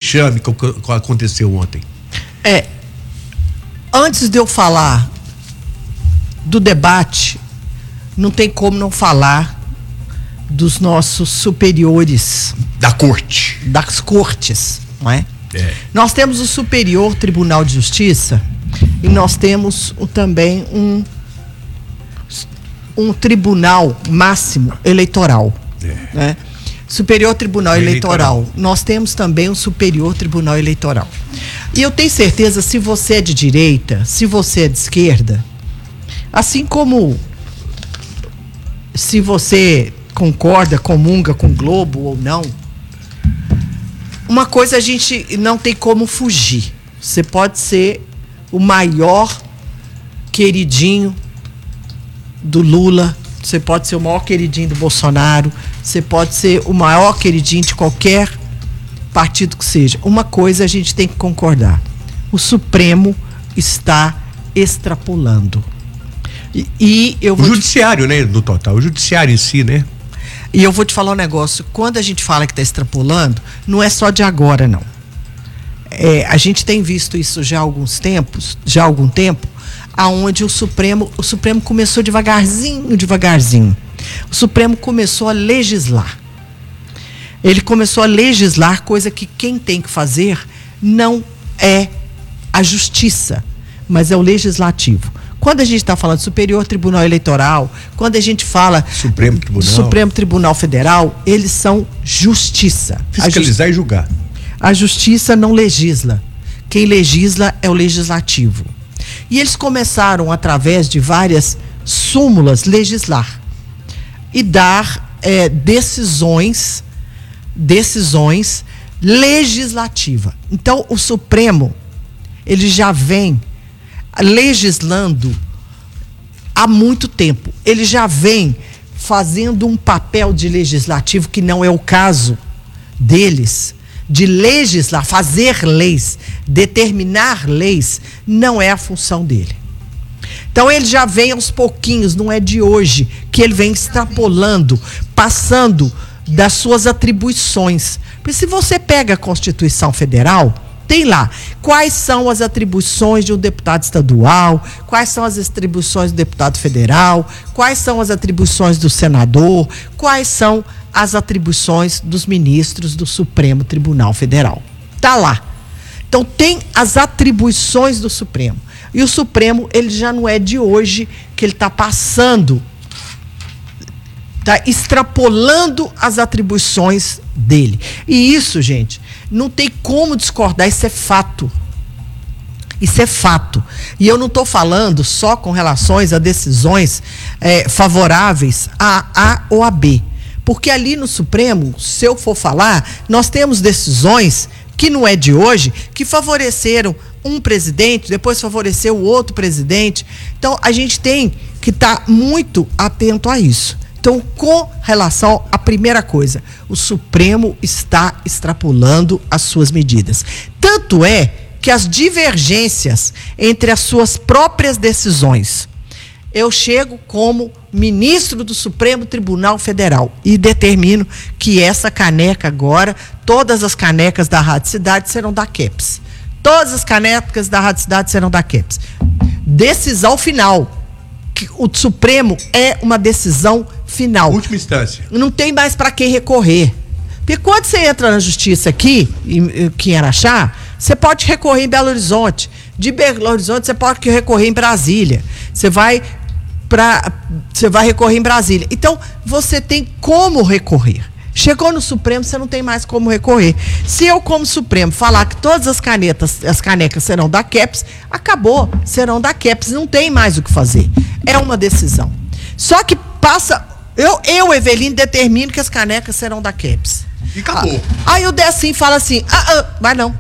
vexame que aconteceu ontem. Antes de eu falar do debate, não tem como não falar dos nossos superiores. Da corte. Das cortes, não é? Nós temos o Superior Tribunal de Justiça e nós temos também um Tribunal Máximo Eleitoral. Né? Superior Tribunal Eleitoral. Nós temos também um Superior Tribunal Eleitoral. E eu tenho certeza, se você é de direita, se você é de esquerda, assim como se você concorda, comunga com o Globo ou não, uma coisa a gente não tem como fugir. Você pode ser o maior queridinho do Lula, você pode ser o maior queridinho do Bolsonaro, você pode ser o maior queridinho de qualquer partido que seja. Uma coisa a gente tem que concordar: o Supremo está extrapolando. E eu vou judiciário, né, no total, o judiciário em si, né? E eu vou te falar um negócio: quando a gente fala que está extrapolando, não é só de agora, não. A gente tem visto isso já há algum tempo, aonde o Supremo começou devagarzinho. O Supremo começou a legislar. Ele começou a legislar, coisa que quem tem que fazer não é a justiça, mas é o legislativo. Quando a gente está falando Superior Tribunal Eleitoral, quando a gente fala Supremo Tribunal Federal, eles são justiça. Fiscalizar e julgar. A justiça não legisla. Quem legisla é o legislativo. E eles começaram, através de várias súmulas, legislar e dar decisões legislativas. Então, o Supremo, ele já vem legislando há muito tempo. Ele já vem fazendo um papel de legislativo que não é o caso deles. De legislar, fazer leis, determinar leis, não é a função dele. Então ele já vem aos pouquinhos, não é de hoje que ele vem extrapolando, passando das suas atribuições. Porque se você pega a Constituição Federal, tem lá quais são as atribuições de um deputado estadual, quais são as atribuições do deputado federal, quais são as atribuições do senador, quais são as atribuições dos ministros do Supremo Tribunal Federal. Tá lá. Então tem as atribuições do Supremo. E o Supremo, ele já não é de hoje que ele está passando, está extrapolando as atribuições dele. E isso, gente, não tem como discordar, isso é fato. Isso é fato. E eu não estou falando só com relações a decisões favoráveis a A ou a B. Porque ali no Supremo, se eu for falar, nós temos decisões que não é de hoje, que favoreceram um presidente, depois favoreceu o outro presidente. Então, a gente tem que estar muito atento a isso. Então, com relação à primeira coisa, o Supremo está extrapolando as suas medidas. Tanto é que as divergências entre as suas próprias decisões, eu chego como ministro do Supremo Tribunal Federal e determino que essa caneca agora, todas as canecas da Rádio Cidade serão da CAPES. Todas as canecas da Rádio Cidade serão da CAPES. Decisão final. O Supremo é uma decisão final. Última instância. Não tem mais para quem recorrer. Porque quando você entra na justiça aqui, em Araxá, você pode recorrer em Belo Horizonte. De Belo Horizonte, você pode recorrer em Brasília. Você vai recorrer em Brasília. Então, você tem como recorrer. Chegou no Supremo, você não tem mais como recorrer. Se eu, como Supremo, falar que todas as canecas serão da CAPES, acabou, serão da CAPES, não tem mais o que fazer. É uma decisão. Só que passa... Eu, Evelino, determino que as canecas serão da CAPES. E acabou. Aí o Decim fala assim, vai não.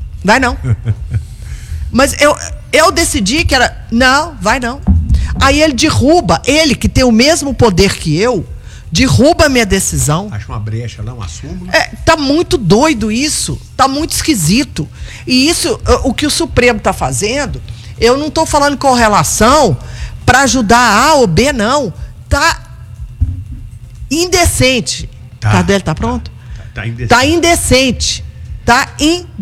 Mas eu decidi que era, não, vai não. Aí ele derruba, ele que tem o mesmo poder que eu, derruba a minha decisão. Acha uma brecha lá, uma súmula. Tá muito doido isso, tá muito esquisito. E isso, o que o Supremo tá fazendo, eu não tô falando com relação para ajudar A ou B, não. Tá indecente. Tá pronto? Tá indecente. Tá indecente. Tá indecente.